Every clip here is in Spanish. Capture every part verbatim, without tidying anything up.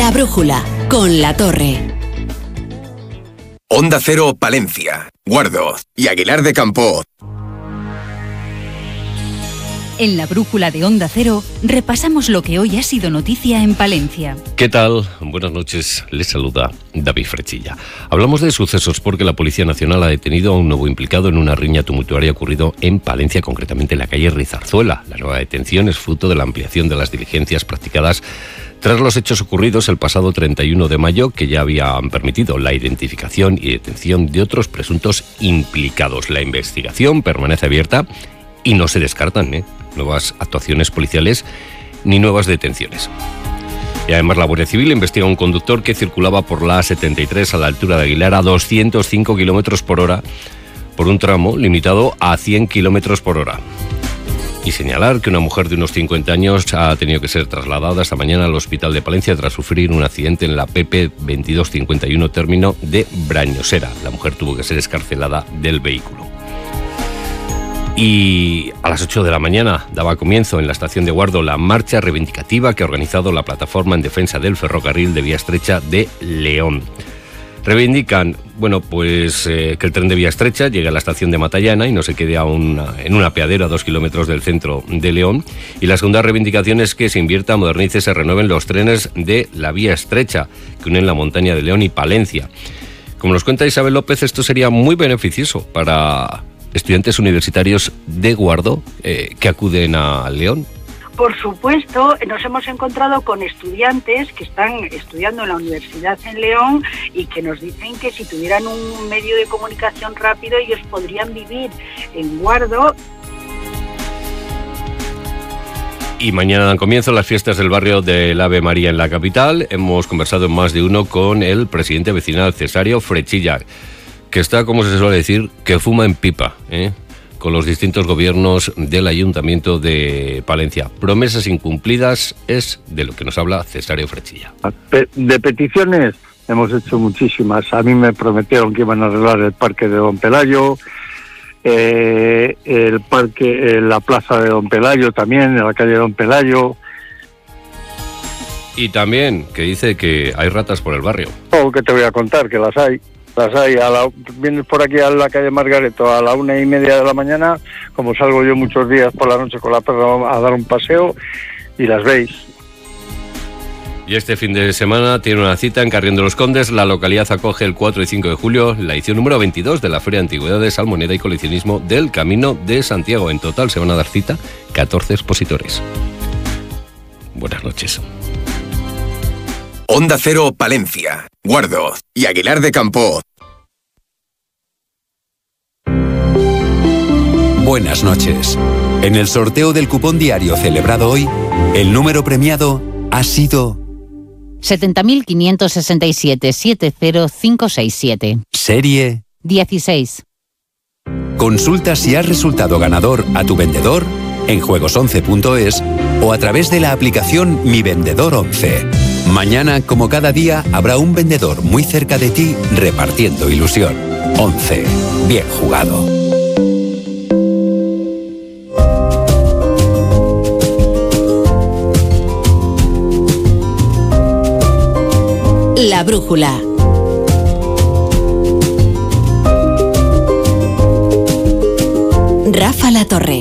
La Brújula, con La Torre. Onda Cero Palencia, Guardo y Aguilar de Campoo. En La Brújula de Onda Cero repasamos lo que hoy ha sido noticia en Palencia. ¿Qué tal? Buenas noches, les saluda David Frechilla. Hablamos de sucesos porque la Policía Nacional ha detenido a un nuevo implicado en una riña tumultuaria ocurrido en Palencia, concretamente en la calle Rizarzuela. La nueva detención es fruto de la ampliación de las diligencias practicadas tras los hechos ocurridos el pasado treinta y uno de mayo, que ya habían permitido la identificación y detención de otros presuntos implicados. La investigación permanece abierta y no se descartan ¿eh? nuevas actuaciones policiales ni nuevas detenciones. Y además la Guardia Civil investiga a un conductor que circulaba por la A setenta y tres a la altura de Aguilar a doscientos cinco kilómetros por hora por un tramo limitado a cien kilómetros por hora. Y señalar que una mujer de unos cincuenta años ha tenido que ser trasladada esta mañana al hospital de Palencia tras sufrir un accidente en la P P veintidós cincuenta y uno término de Brañosera. La mujer tuvo que ser excarcelada del vehículo. Y a las ocho de la mañana daba comienzo en la estación de Guardo la marcha reivindicativa que ha organizado la Plataforma en Defensa del Ferrocarril de Vía Estrecha de León. Reivindican, bueno, pues eh, que el tren de vía estrecha llegue a la estación de Matallana y no se quede a una, en un apeadero a dos kilómetros del centro de León. Y la segunda reivindicación es que se invierta, modernice y se renueven los trenes de la vía estrecha que unen la montaña de León y Palencia. Como nos cuenta Isabel López, esto sería muy beneficioso para estudiantes universitarios de Guardo eh, que acuden a León. Por supuesto, nos hemos encontrado con estudiantes que están estudiando en la Universidad en León y que nos dicen que si tuvieran un medio de comunicación rápido ellos podrían vivir en Guardo. Y mañana dan comienzo las fiestas del barrio del Ave María en la capital. Hemos conversado en más de uno con el presidente vecinal Cesario Frechilla, que está, como se suele decir, que fuma en pipa, ¿eh? con los distintos gobiernos del Ayuntamiento de Palencia. Promesas incumplidas es de lo que nos habla Cesario Frechilla. De peticiones hemos hecho muchísimas. A mí me prometieron que iban a arreglar el parque de Don Pelayo, eh, el parque, eh, la plaza de Don Pelayo también, en la calle de Don Pelayo. Y también que dice que hay ratas por el barrio. Oh, ¿qué te voy a contar? Que las hay. Las hay, a la, vienes por aquí a la calle Margareto a la una y media de la mañana, como salgo yo muchos días por la noche con la perra a dar un paseo, y las veis. Y este fin de semana tiene una cita en Carrión de los Condes. La localidad acoge el cuatro y cinco de julio la edición número veintidós de la Feria de Antigüedades, Salmoneda y Coleccionismo del Camino de Santiago. En total se van a dar cita catorce expositores. Buenas noches. Onda Cero Palencia, Guardo y Aguilar de Campoo. Buenas noches. En el sorteo del cupón diario celebrado hoy, el número premiado ha sido setenta mil quinientos sesenta y siete, siete cero cinco seis siete. Serie dieciséis. Consulta si has resultado ganador a tu vendedor en juegos once punto es o a través de la aplicación Mi Vendedor once. Mañana, como cada día, habrá un vendedor muy cerca de ti repartiendo ilusión. once. Bien jugado. La Brújula. Rafa La Torre.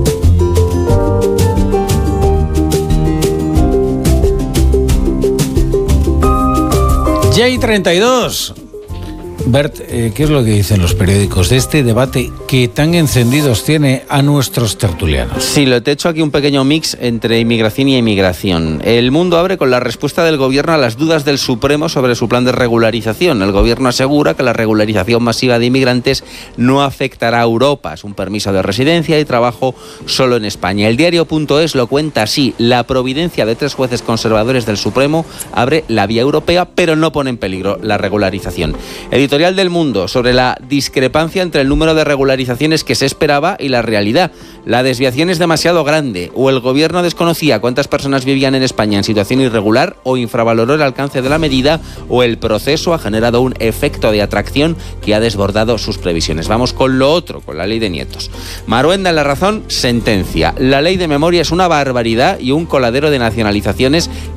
Ya hay treinta y dos. Bert, eh, ¿qué es lo que dicen los periódicos de este debate que tan encendidos tiene a nuestros tertulianos? Sí, lo te he hecho aquí un pequeño mix entre inmigración y emigración. El Mundo abre con la respuesta del Gobierno a las dudas del Supremo sobre su plan de regularización. El Gobierno asegura que la regularización masiva de inmigrantes no afectará a Europa. Es un permiso de residencia y trabajo solo en España. El diario.es lo cuenta así. La providencia de tres jueces conservadores del Supremo abre la vía europea, pero no pone en peligro la regularización. Editorial del Mundo sobre la discrepancia entre el número de regularizaciones que se esperaba y la realidad. La desviación es demasiado grande. O el Gobierno desconocía cuántas personas vivían en España en situación irregular o infravaloró el alcance de la medida, o el proceso ha generado un efecto de atracción que ha desbordado sus previsiones. Vamos con lo otro, con la ley de nietos. Maruenda en La Razón sentencia. La ley de memoria es una barbaridad y un coladero de nacionalizaciones